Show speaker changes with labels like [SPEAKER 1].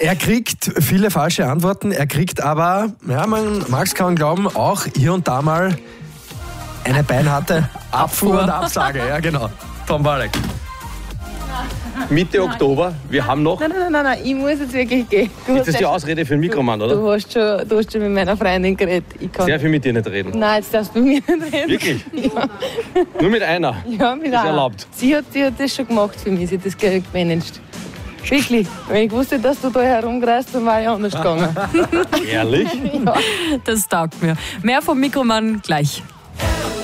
[SPEAKER 1] Er kriegt viele falsche Antworten, er kriegt aber, ja, man mag es kaum glauben, auch hier und da mal eine beinharte Abfuhr und Absage. Ja, genau. Tom Walek.
[SPEAKER 2] Mitte Oktober, wir haben noch...
[SPEAKER 3] Nein, ich muss jetzt wirklich gehen.
[SPEAKER 2] Ist das die Ausrede für den Mikromann, oder?
[SPEAKER 3] Du hast schon mit meiner Freundin geredet. Ich kann
[SPEAKER 2] Sehr viel mit dir nicht reden.
[SPEAKER 3] Nein, jetzt darfst du mit mir nicht reden.
[SPEAKER 2] Wirklich?
[SPEAKER 3] Ja.
[SPEAKER 2] Nur mit einer?
[SPEAKER 3] Ja, mit einer.
[SPEAKER 2] Ist erlaubt.
[SPEAKER 3] Sie hat das schon gemacht für mich, sie hat das gemanagt. Wirklich. Wenn ich wusste, dass du da herumkreist, dann war ich anders gegangen.
[SPEAKER 2] Ehrlich?
[SPEAKER 3] Ja.
[SPEAKER 4] Das taugt mir. Mehr vom Mikromann gleich.